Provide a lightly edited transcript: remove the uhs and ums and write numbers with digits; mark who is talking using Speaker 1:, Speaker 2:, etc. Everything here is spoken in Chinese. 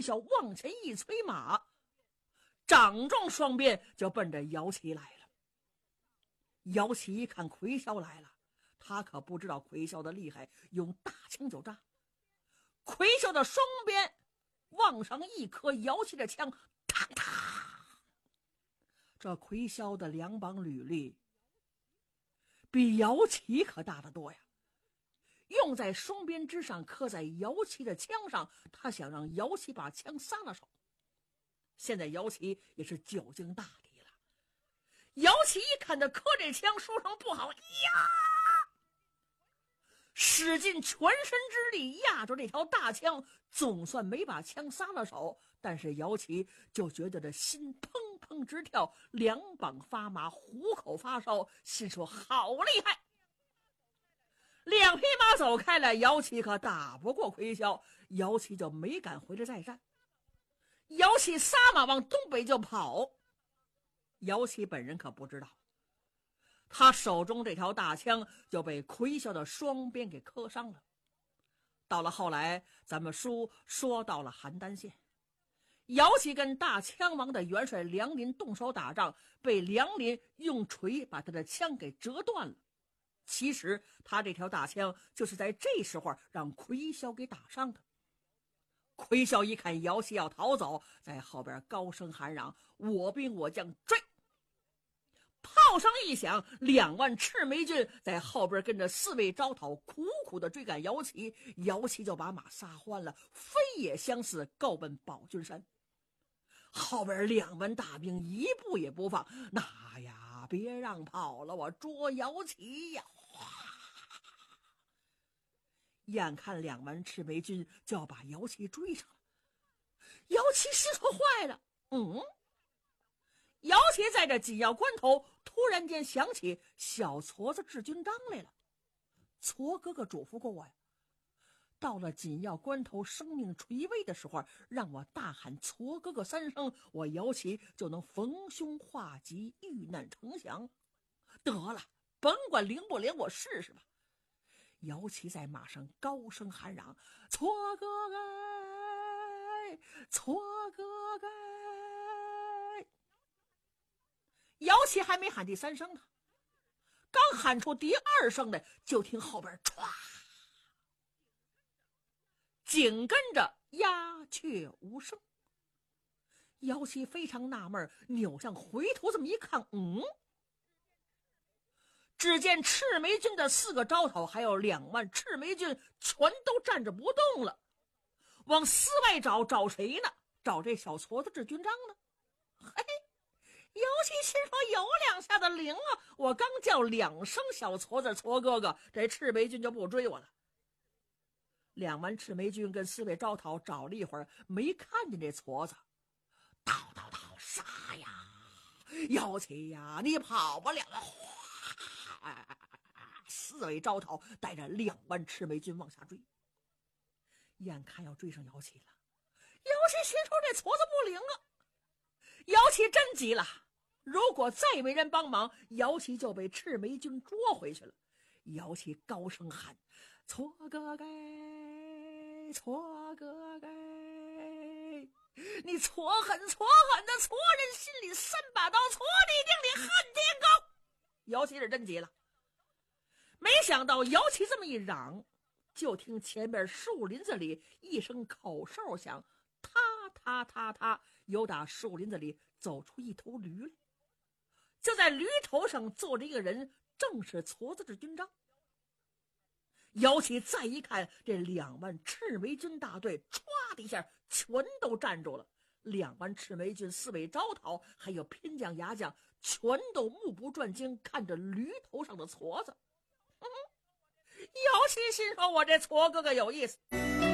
Speaker 1: 啸往前一催马，掌中双鞭就奔着姚琦来了。姚琦一看魁霄来了，他可不知道魁霄的厉害，用大枪就扎。魁霄的双鞭往上一磕，姚琦的枪啪啪。这魁霄的两膀履历比姚琦可大得多呀，用在双鞭之上，磕在姚琦的枪上，他想让姚琦把枪撒了手。现在姚琦也是久经大敌了，姚琦一看他磕这枪，说声不好呀，使尽全身之力压住这条大枪，总算没把枪撒了手，但是姚琦就觉得这心砰砰直跳，两膀发麻，虎口发烧，心说好厉害。两匹马走开了，姚琦可打不过魁霄，姚琦就没敢回来再战。姚琦撒马往东北就跑，姚琦本人可不知道，他手中这条大枪就被魁霄的双鞭给磕伤了。到了后来，咱们书说到了邯郸县，姚琦跟大枪王的元帅梁林动手打仗，被梁林用锤把他的枪给折断了。其实他这条大枪就是在这时候让魁霄给打伤的。魁霄一看姚琦要逃走，在后边高声喊嚷：“我兵我将追！”炮声一响，2万赤眉军在后边跟着4位招讨苦苦的追赶姚琦，姚琦就把马撒欢了，飞也相似，够奔宝君山。后边2万大兵一步也不放，那呀，别让跑了，我捉姚琦呀！眼看2万赤眉军就要把姚琦追上了，姚琦心说坏了，姚琦在这紧要关头突然间想起小矬子智军章来了。矬哥哥嘱咐过我呀，到了紧要关头生命垂危的时候，让我大喊矬哥哥3声，我姚琦就能逢凶化吉，遇难成祥。得了，甭管灵不灵，我试试吧。姚琦在马上高声喊嚷：“矬哥哥，矬哥哥！”姚琦还没喊第3声呢，刚喊出第2声来，就听后边歘，紧跟着鸦雀无声。姚琦非常纳闷，扭向回头这么一看，只见赤眉军的4个招讨还有2万赤眉军全都站着不动了，往4外找，找谁呢？找这小矬子智军章呢？嘿，姚琦心说有2下子灵啊，我刚叫2声小矬子矬哥哥，这赤眉军就不追我了。2万赤眉军跟4位招讨找了一会儿，没看见这矬子，叨叨叨，杀呀，姚琦呀，你跑不了了！4位招讨带着2万赤眉军往下追，眼看要追上姚琦了，姚琦心说这矬子不灵啊，姚琦真急了，如果再没人帮忙，姚琦就被赤眉军捉回去了。姚琦高声喊：“矬哥哥，矬哥哥！你矬狠矬狠的矬人心里3把刀，矬地定里恨天高！”姚琦是真急了，没想到姚琦这么一嚷，就听前面树林子里一声口哨响，踏踏踏踏，由打树林子里走出一头驴来。就在驴头上坐着一个人，正是矬子智军章。姚琦再一看，这2万赤眉军大队唰的一下全都站住了，2万赤眉军4位招讨还有偏将牙将全都目不转睛看着驴头上的矬子。姚琦心说我这矬哥哥有意思。